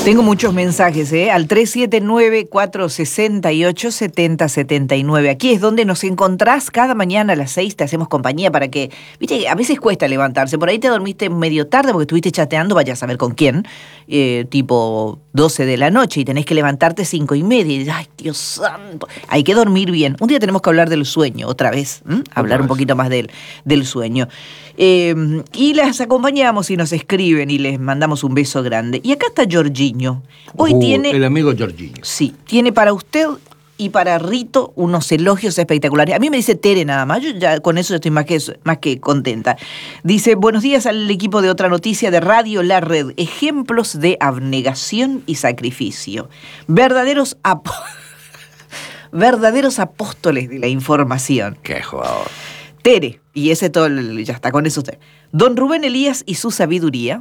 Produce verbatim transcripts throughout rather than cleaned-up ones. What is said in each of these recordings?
Tengo muchos mensajes, ¿eh? Al tres siete nueve, cuatro seis ocho, siete cero siete nueve. Aquí es donde nos encontrás cada mañana a las seis, te hacemos compañía para que, viste, a veces cuesta levantarse, por ahí te dormiste medio tarde porque estuviste chateando, vaya a saber con quién, eh, tipo doce de la noche y tenés que levantarte cinco y media y dices, ay, Dios santo, hay que dormir bien. Un día tenemos que hablar del sueño, otra vez, ¿m? hablar un poquito más del, del sueño. Eh, y las acompañamos y nos escriben y les mandamos un beso grande. Y acá está Jorginho. Hoy uh, tiene... El amigo Jorginho. Sí, tiene para usted y para Rito unos elogios espectaculares. A mí me dice Tere nada más, yo ya con eso estoy más que, más que contenta. Dice, buenos días al equipo de Otra Noticia de Radio La Red. Ejemplos de abnegación y sacrificio. Verdaderos ap- verdaderos apóstoles de la información. Qué jugador. Tere, y ese todo, ya está, con eso usted. Don Rubén Elías y su sabiduría,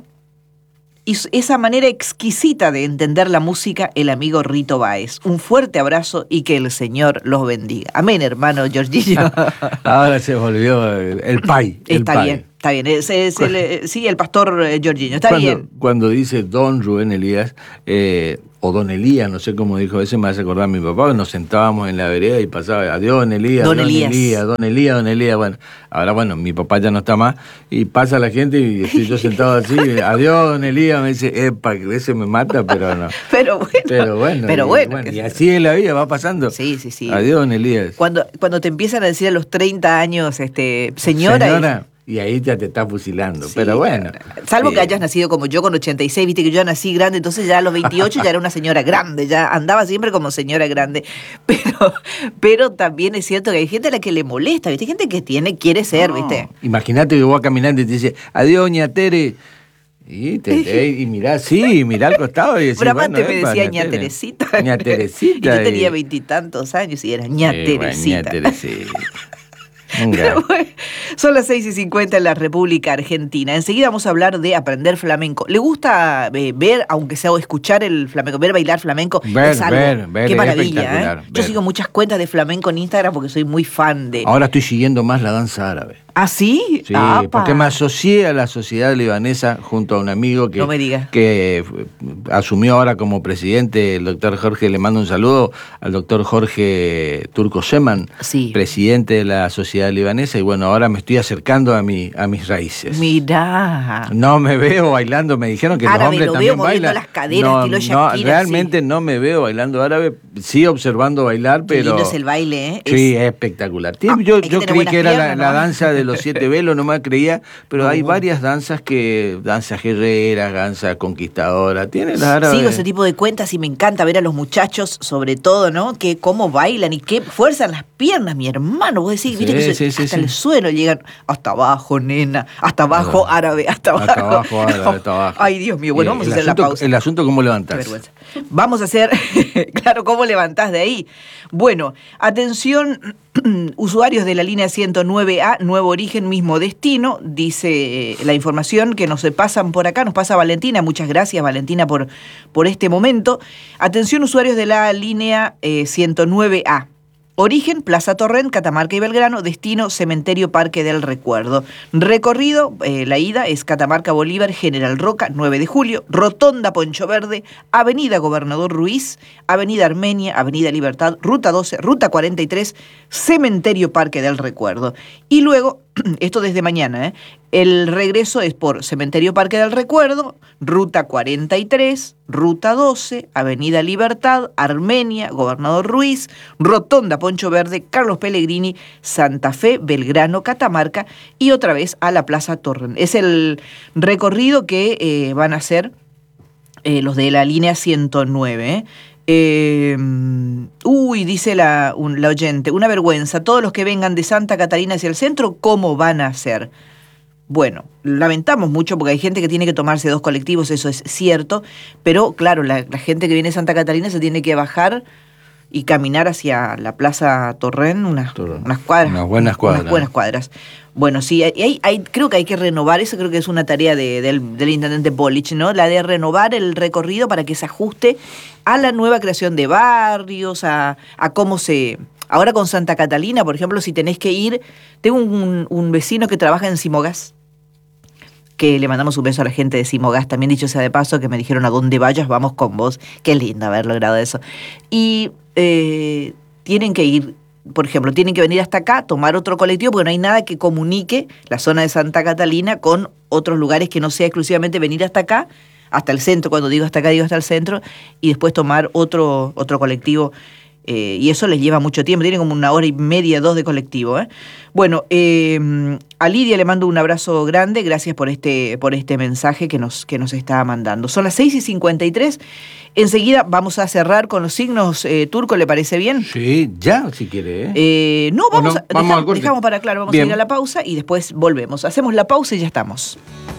y esa manera exquisita de entender la música, el amigo Rito Báez. Un fuerte abrazo y que el Señor los bendiga. Amén, hermano Jorginho. Ahora se volvió el, el pai. El Está pai. bien, está bien. Es, es el, sí, el pastor eh, Jorginho, está cuando, bien. Cuando dice Don Rubén Elías, eh, o Don Elías, no sé cómo dijo, a veces me hace acordar a mi papá, que nos sentábamos en la vereda y pasaba, adiós Don Elías, Don Don Elías. Elías, Don Elías, Don Elías. Bueno, ahora bueno, mi papá ya no está más, y pasa la gente y estoy yo sentado así, adiós Don Elías, me dice, epa, que ese me mata, pero no. Pero bueno. Pero bueno, pero y, bueno, bueno, que y así es la vida, va pasando. Sí, sí, sí. Adiós Don Elías. Cuando, cuando te empiezan a decir a los treinta años, este, señora... Señora. Y ahí ya te está fusilando, Sí, pero bueno. Salvo sí. que hayas nacido como yo con ochenta y seis, viste que yo nací grande, entonces ya a los veintiocho ya era una señora grande, ya andaba siempre como señora grande. Pero, pero también es cierto que hay gente a la que le molesta, viste, hay gente que tiene, quiere ser, No, viste. Imagínate que vos caminando y te dice, adiós, doña Tere. Y, te, te, y mirá, sí, mirá al costado y decís, Pero aparte bueno, me epa, decía ña ña Tere. Teresita. Ña Teresita. Y yo tenía y- veintitantos años y era ña Sí, bueno, Teresita. ña Teresita. Un Pero gato. bueno, son las seis y cincuenta en la República Argentina. Enseguida vamos a hablar de aprender flamenco. ¿Le gusta eh, ver, aunque sea o escuchar el flamenco, ver bailar flamenco? Ver, es algo, ver, ver, qué es maravilla, espectacular, ¿eh? Yo ver. sigo muchas cuentas de flamenco en Instagram porque soy muy fan de... Ahora estoy siguiendo más la danza árabe. ¿Ah, sí? Sí, ¡Apa! porque me asocié a la sociedad libanesa junto a un amigo que, No me digas. que asumió ahora como presidente, el doctor Jorge, le mando un saludo al doctor Jorge Turco Seman, Sí. presidente de la sociedad libanesa, y bueno, ahora me estoy acercando a, mi, a mis raíces. Mirá. No me veo bailando, me dijeron que Árabe, los hombres lo también veo moviendo bailan. las caderas, no, estilo no, Shakira, realmente no me veo bailando árabe, sí observando bailar, Qué pero... lindo es el baile, ¿eh? Sí, Es- es espectacular. Ah, Tiene- yo hay que yo tener creí buenas que era la, piernas, la ¿no? danza de los siete velos, no me creía, pero No. hay varias danzas que, danzas guerreras, danza conquistadora, tiene las árabes. Sigo ese tipo de cuentas y me encanta ver a los muchachos, sobre todo, ¿no? Que cómo bailan y qué fuerzan las piernas, mi hermano. Vos decís, viste Sí, que sí, se- sí, hasta sí. el suelo llegan, hasta abajo, nena, hasta abajo, Ah, árabe, hasta abajo. hasta abajo, árabe, hasta abajo. Ay, Dios mío, bueno, Eh, vamos el a hacer asunto, la pausa. El asunto, ¿cómo Qué levantás? vergüenza. Vamos a hacer, claro, ¿cómo levantás de ahí? Bueno, atención, usuarios de la línea ciento nueve A, nuevo origen, mismo destino, dice eh, la información que nos pasan por acá, nos pasa Valentina, muchas gracias Valentina por, por este momento. Atención, usuarios de la línea eh, ciento nueve A. Origen, Plaza Torrent, Catamarca y Belgrano. Destino, Cementerio Parque del Recuerdo. Recorrido, eh, la ida es Catamarca, Bolívar, General Roca, nueve de julio. Rotonda, Poncho Verde, Avenida Gobernador Ruiz, Avenida Armenia, Avenida Libertad, Ruta doce, Ruta cuarenta y tres, Cementerio Parque del Recuerdo. Y luego, esto desde mañana, ¿eh? El regreso es por Cementerio Parque del Recuerdo, Ruta cuarenta y tres, Ruta doce, Avenida Libertad, Armenia, Gobernador Ruiz, Rotonda, Poncho Verde, Carlos Pellegrini, Santa Fe, Belgrano, Catamarca y otra vez a la Plaza Torrent. Es el recorrido que eh, van a hacer eh, los de la línea ciento nueve, ¿eh? Eh, uy, dice la, un, la oyente, una vergüenza, todos los que vengan de Santa Catarina hacia el centro, ¿cómo van a hacer? Bueno, lamentamos mucho porque hay gente que tiene que tomarse dos colectivos, eso es cierto, pero claro, la, la gente que viene de Santa Catarina se tiene que bajar y caminar hacia la Plaza Torrent, unas, Torrent. unas cuadras. Unas buenas cuadras. Unas buenas cuadras. Bueno, sí, hay, hay, hay- creo que hay que renovar, eso creo que es una tarea de- del, del intendente Polich, ¿no? La de renovar el recorrido para que se ajuste a la nueva creación de barrios, a, a cómo se... Ahora con Santa Catalina, por ejemplo, si tenés que ir... Tengo un, un vecino que trabaja en Simogás. que le mandamos un beso a la gente de Simogás, también dicho sea de paso, que me dijeron a donde vayas vamos con vos. Qué lindo haber logrado eso. Y eh, tienen que ir, por ejemplo, tienen que venir hasta acá, tomar otro colectivo, porque no hay nada que comunique la zona de Santa Catalina con otros lugares que no sea exclusivamente venir hasta acá, hasta el centro. Cuando digo hasta acá, digo hasta el centro, y después tomar otro, otro colectivo. Eh, y eso les lleva mucho tiempo, tienen como una hora y media, dos de colectivo. ¿eh? Bueno, eh, a Lidia le mando un abrazo grande, gracias por este, por este mensaje que nos, que nos está mandando. Son las seis y cincuenta y tres, enseguida vamos a cerrar con los signos eh, turcos, ¿le parece bien? Sí, ya, si quiere. ¿eh? Eh, no, vamos, no? a, vamos dejamos, al corte. dejamos para claro, vamos Bien. a ir a la pausa y después volvemos. Hacemos la pausa y ya estamos.